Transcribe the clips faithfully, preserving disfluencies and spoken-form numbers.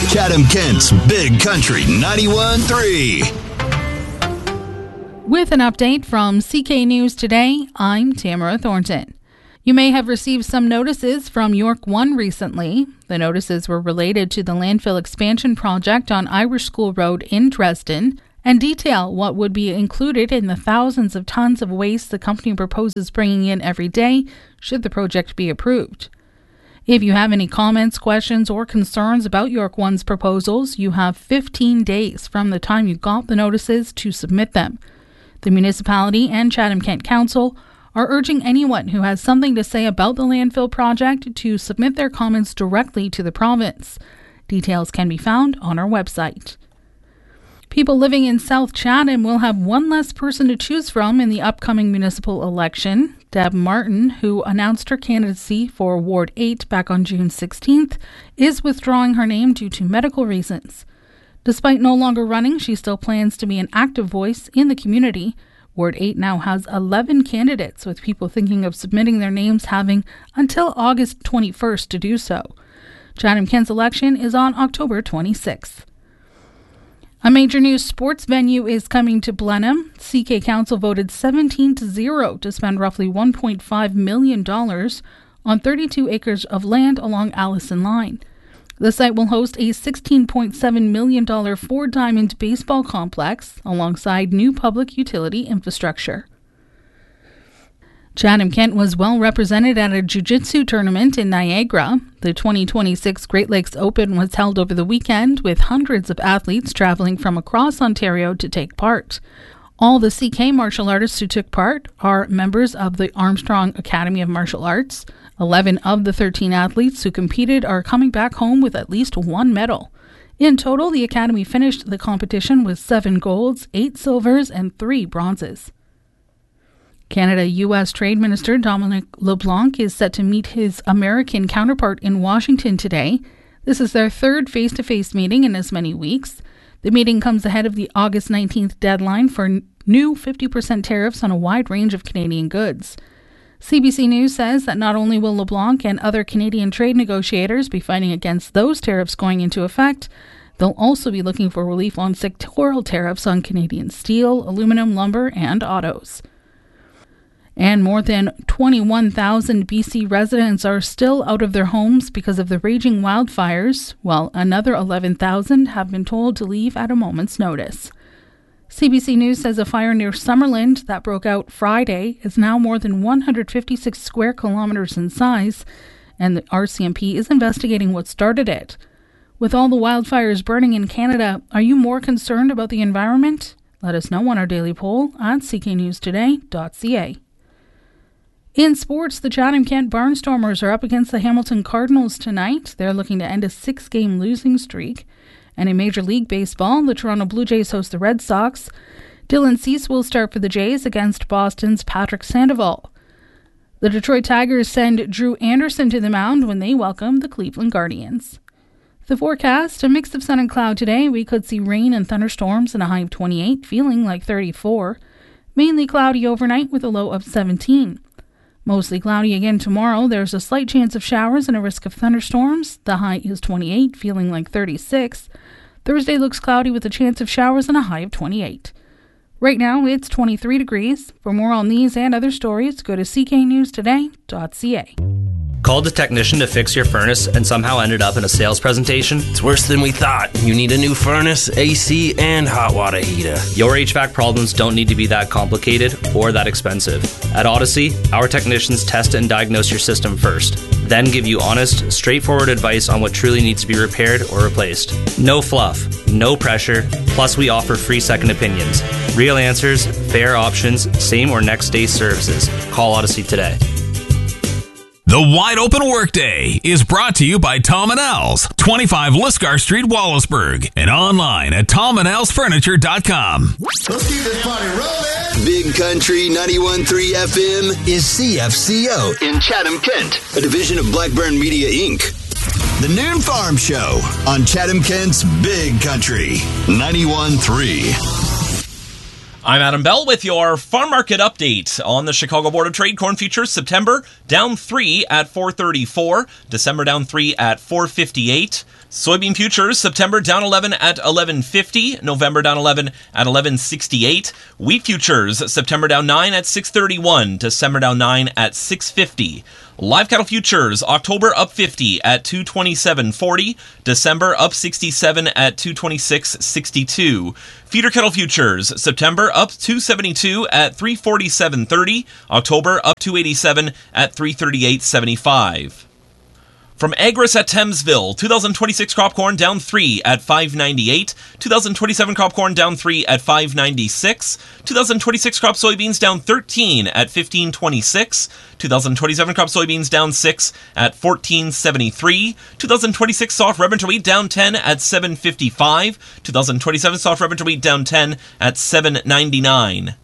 Chatham-Kent's Big Country ninety-one point three. With an update from C K News Today, I'm Tamara Thornton. You may have received some notices from York One recently. The notices were related to the landfill expansion project on Irish School Road in Dresden and detail what would be included in the thousands of tons of waste the company proposes bringing in every day should the project be approved. If you have any comments, questions, or concerns about York One's proposals, you have fifteen days from the time you got the notices to submit them. The municipality and Chatham-Kent Council are urging anyone who has something to say about the landfill project to submit their comments directly to the province. Details can be found on our website. People living in South Chatham will have one less person to choose from in the upcoming municipal election. Deb Martin, who announced her candidacy for Ward eight back on June sixteenth, is withdrawing her name due to medical reasons. Despite no longer running, she still plans to be an active voice in the community. Ward eight now has eleven candidates, with people thinking of submitting their names having until August twenty-first to do so. Chatham-Kent's election is on October twenty-sixth. A major new sports venue is coming to Blenheim. C K Council voted seventeen to zero to spend roughly one point five million dollars on thirty-two acres of land along Allison Line. The site will host a sixteen point seven million dollars four-diamond baseball complex alongside new public utility infrastructure. Chatham-Kent was well represented at a jiu-jitsu tournament in Niagara. The twenty twenty-six Great Lakes Open was held over the weekend, with hundreds of athletes traveling from across Ontario to take part. All the C K martial artists who took part are members of the Armstrong Academy of Martial Arts. eleven of the thirteen athletes who competed are coming back home with at least one medal. In total, the Academy finished the competition with seven golds, eight silvers, and three bronzes. Canada-U S Trade Minister Dominic LeBlanc is set to meet his American counterpart in Washington today. This is their third face-to-face meeting in as many weeks. The meeting comes ahead of the August nineteenth deadline for new fifty percent tariffs on a wide range of Canadian goods. C B C News says that not only will LeBlanc and other Canadian trade negotiators be fighting against those tariffs going into effect, they'll also be looking for relief on sectoral tariffs on Canadian steel, aluminum, lumber, and autos. And more than twenty-one thousand B C residents are still out of their homes because of the raging wildfires, while another eleven thousand have been told to leave at a moment's notice. C B C News says a fire near Summerland that broke out Friday is now more than one hundred fifty-six square kilometers in size, and the R C M P is investigating what started it. With all the wildfires burning in Canada, are you more concerned about the environment? Let us know on our daily poll at c k news today dot c a. In sports, the Chatham-Kent Barnstormers are up against the Hamilton Cardinals tonight. They're looking to end a six-game losing streak. And in Major League Baseball, the Toronto Blue Jays host the Red Sox. Dylan Cease will start for the Jays against Boston's Patrick Sandoval. The Detroit Tigers send Drew Anderson to the mound when they welcome the Cleveland Guardians. The forecast, a mix of sun and cloud today. We could see rain and thunderstorms and a high of twenty-eight, feeling like thirty-four. Mainly cloudy overnight with a low of seventeen. Mostly cloudy again tomorrow. There's a slight chance of showers and a risk of thunderstorms. The high is twenty-eight, feeling like thirty-six. Thursday looks cloudy with a chance of showers and a high of twenty-eight. Right now, it's twenty-three degrees. For more on these and other stories, go to c k news today dot c a. Called a technician to fix your furnace and somehow ended up in a sales presentation? It's worse than we thought. You need a new furnace, A C, and hot water heater. Your H V A C problems don't need to be that complicated or that expensive. At Odyssey, our technicians test and diagnose your system first, then give you honest, straightforward advice on what truly needs to be repaired or replaced. No fluff, no pressure, plus we offer free second opinions. Real answers, fair options, same or next day services. Call Odyssey today. The Wide Open Workday is brought to you by Tom and Al's, twenty-five Lisgar Street, Wallaceburg, and online at tom and als furniture dot com. Let's keep this party rolling. Big Country ninety-one point three F M is C F C O in Chatham-Kent, a division of Blackburn Media, Incorporated. The Noon Farm Show on Chatham-Kent's Big Country ninety-one point three. I'm Adam Bell with your farm market update. On the Chicago Board of Trade, corn futures September down three at four thirty-four, December down three at four fifty-eight. Soybean futures September down eleven at eleven fifty, November down eleven at eleven sixty-eight. Wheat futures September down nine at six thirty-one, December down nine at six fifty. Live cattle futures October up fifty at two twenty-seven forty, December up sixty-seven at two twenty-six sixty-two. Feeder cattle futures September up two seventy-two at three forty-seven thirty, October up two eighty-seven at three thirty-eight seventy-five. From Agris at Thamesville, two thousand twenty-six crop corn down three at five ninety-eight, two thousand twenty-seven crop corn down three at five ninety-six, two thousand twenty-six crop soybeans down thirteen at fifteen twenty-six, two thousand twenty-seven crop soybeans down six at fourteen seventy-three, two thousand twenty-six soft red winter wheat down ten at seven fifty-five, two thousand twenty-seven soft red winter wheat down ten at seven ninety-nine.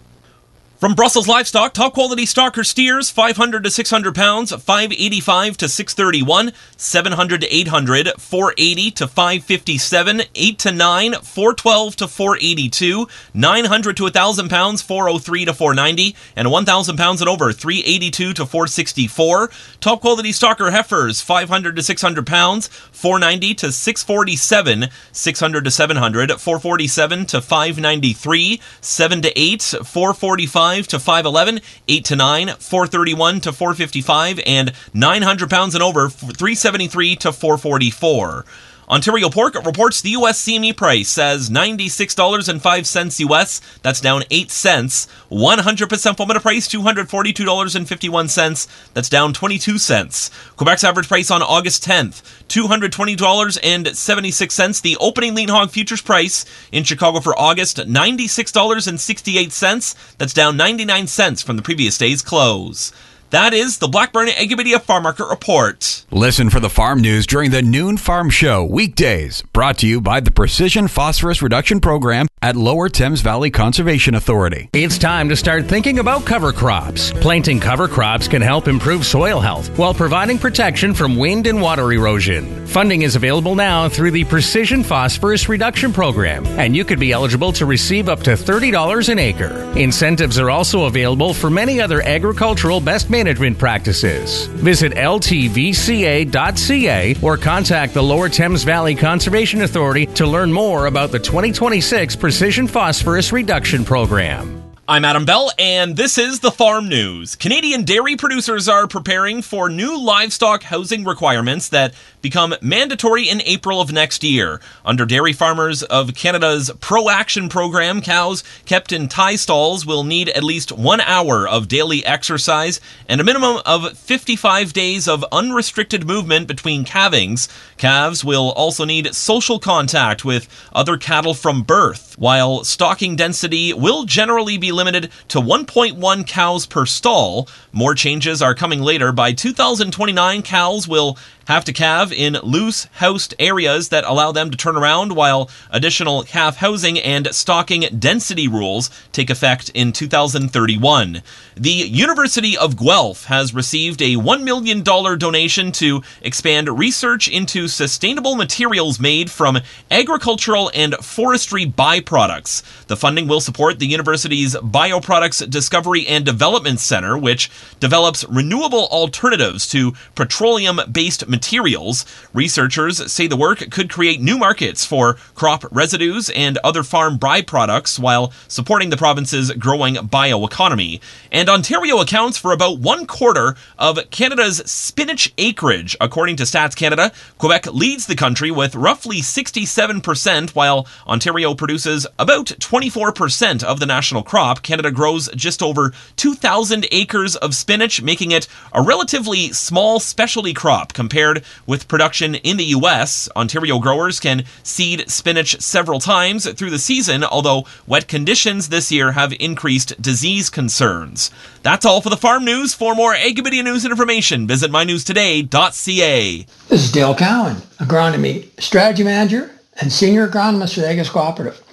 From Brussels Livestock, top quality stocker steers, five hundred to six hundred pounds, five eighty-five to six thirty-one, seven hundred to eight hundred, four eighty to five fifty-seven, eight to nine, four twelve to four eighty-two, nine hundred to one thousand pounds, four oh three to four ninety, and one thousand pounds and over, three eighty-two to four sixty-four. Top quality stocker heifers, five hundred to six hundred pounds, four ninety to six forty-seven, six hundred to seven hundred, four forty-seven to five ninety-three, seven to eight, four forty-five to five eleven, eight to nine, four thirty-one to four fifty-five, and nine hundred pounds and over, three seventy-three to four forty-four. Ontario Pork reports the U S C M E price says ninety-six dollars and five cents U S. That's down eight cents. one hundred percent Fomenta price two hundred forty-two dollars and fifty-one cents. That's down twenty-two cents. Quebec's average price on August tenth, two hundred twenty dollars and seventy-six cents. The opening lean hog futures price in Chicago for August, ninety-six dollars and sixty-eight cents. That's down ninety-nine cents from the previous day's close. That is the Blackburn Agrimedia Farm Market Report. Listen for the farm news during the Noon Farm Show, weekdays. Brought to you by the Precision Phosphorus Reduction Program at Lower Thames Valley Conservation Authority. It's time to start thinking about cover crops. Planting cover crops can help improve soil health while providing protection from wind and water erosion. Funding is available now through the Precision Phosphorus Reduction Program, and you could be eligible to receive up to thirty dollars an acre. Incentives are also available for many other agricultural best management practices. Visit L T V C A dot C A or contact the Lower Thames Valley Conservation Authority to learn more about the twenty twenty-six Precision Phosphorus Reduction Program. I'm Adam Bell, and this is the Farm News. Canadian dairy producers are preparing for new livestock housing requirements that become mandatory in April of next year. Under Dairy Farmers of Canada's Pro-Action program, cows kept in tie stalls will need at least one hour of daily exercise and a minimum of fifty-five days of unrestricted movement between calvings. Calves will also need social contact with other cattle from birth, while stocking density will generally be limited to one point one cows per stall. More changes are coming later. By two thousand twenty-nine, cows will have to calve in loose housed areas that allow them to turn around, while additional calf housing and stocking density rules take effect in two thousand thirty-one. The University of Guelph has received a one million dollars donation to expand research into sustainable materials made from agricultural and forestry byproducts. The funding will support the university's Bioproducts Discovery and Development Center, which develops renewable alternatives to petroleum-based materials. Researchers say the work could create new markets for crop residues and other farm byproducts while supporting the province's growing bioeconomy. And Ontario accounts for about one quarter of Canada's spinach acreage. According to Stats Canada, Quebec leads the country with roughly sixty-seven percent, while Ontario produces about twenty-four percent of the national crop. Canada grows just over two thousand acres of spinach, making it a relatively small specialty crop compared with production in the U S. Ontario growers can seed spinach several times through the season, although wet conditions this year have increased disease concerns. That's all for the Farm News. For more Agrimedia news and information, visit my news today dot c a. This is Dale Cowan, Agronomy Strategy Manager and Senior Agronomist for the Agris Cooperative.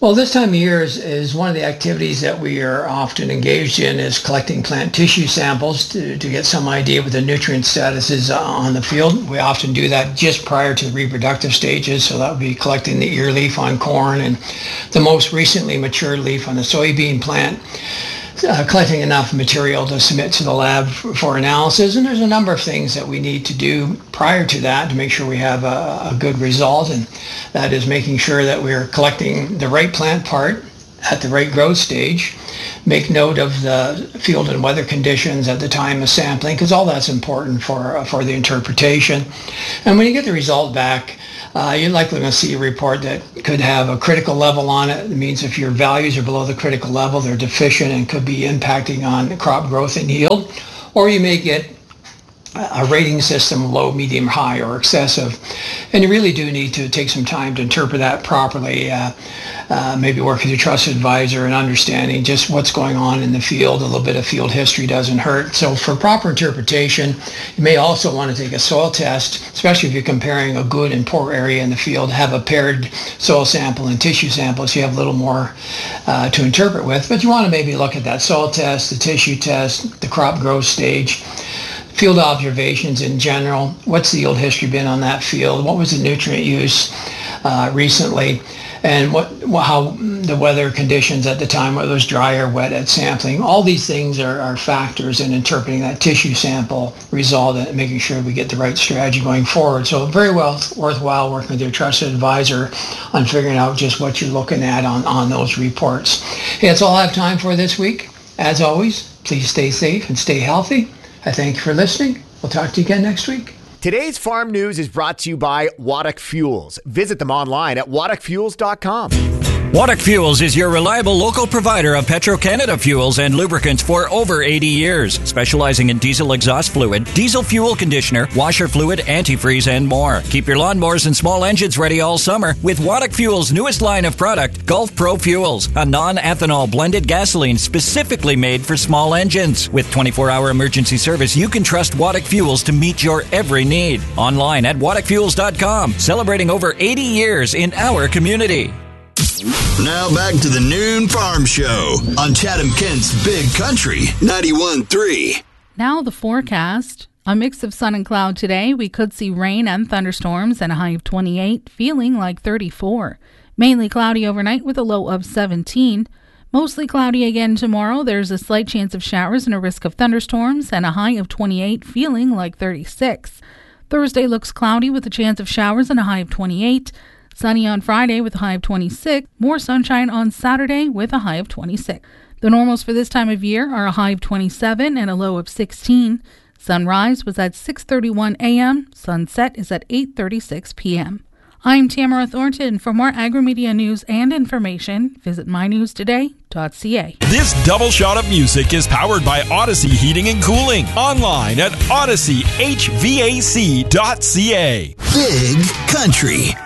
Well, this time of year is, is one of the activities that we are often engaged in is collecting plant tissue samples to, to get some idea what the nutrient status is on the field. We often do that just prior to the reproductive stages, so that would be collecting the ear leaf on corn and the most recently matured leaf on the soybean plant. Uh, collecting enough material to submit to the lab for, for analysis. And there's a number of things that we need to do prior to that to make sure we have a, a good result. And that is making sure that we're collecting the right plant part at the right growth stage. Make note of the field and weather conditions at the time of sampling, because all that's important for, for the interpretation. And when you get the result back, Uh, you're likely going to see a report that could have a critical level on it. It means if your values are below the critical level, they're deficient and could be impacting on crop growth and yield. Or you may get a rating system, low, medium, high, or excessive. And you really do need to take some time to interpret that properly. Uh, uh, maybe work with your trusted advisor and understanding just what's going on in the field. A little bit of field history doesn't hurt. So for proper interpretation, you may also want to take a soil test, especially if you're comparing a good and poor area in the field. Have a paired soil sample and tissue sample so you have a little more uh, to interpret with. But you want to maybe look at that soil test, the tissue test, the crop growth stage, field observations in general. What's the yield history been on that field? What was the nutrient use uh, recently? And what, how the weather conditions at the time, whether it was dry or wet at sampling. All these things are, are factors in interpreting that tissue sample result and making sure we get the right strategy going forward. So very well worthwhile working with your trusted advisor on figuring out just what you're looking at on, on those reports. Hey, that's all I have time for this week. As always, please stay safe and stay healthy. I thank you for listening. We'll talk to you again next week. Today's Farm News is brought to you by Waddock Fuels. Visit them online at waddock fuels dot com. Waddock Fuels is your reliable local provider of Petro-Canada fuels and lubricants for over eighty years, specializing in diesel exhaust fluid, diesel fuel conditioner, washer fluid, antifreeze, and more. Keep your lawnmowers and small engines ready all summer with Waddock Fuels' newest line of product, Gulf Pro Fuels, a non-ethanol blended gasoline specifically made for small engines. With twenty-four hour emergency service, you can trust Waddock Fuels to meet your every need. Online at waddock fuels dot com, celebrating over eighty years in our community. Now back to the Noon Farm Show on Chatham-Kent's Big Country ninety-one point three. Now the forecast. A mix of sun and cloud today. We could see rain and thunderstorms and a high of twenty-eight, feeling like thirty-four. Mainly cloudy overnight with a low of seventeen. Mostly cloudy again tomorrow. There's a slight chance of showers and a risk of thunderstorms and a high of twenty-eight, feeling like thirty-six. Thursday looks cloudy with a chance of showers and a high of twenty-eight. Sunny on Friday with a high of twenty-six. More sunshine on Saturday with a high of twenty-six. The normals for this time of year are a high of twenty-seven and a low of sixteen. Sunrise was at six thirty-one a.m. Sunset is at eight thirty-six p.m. I'm Tamara Thornton. For more agri-media news and information, visit my news today dot c a. This double shot of music is powered by Odyssey Heating and Cooling. Online at odyssey h v a c dot c a. Big Country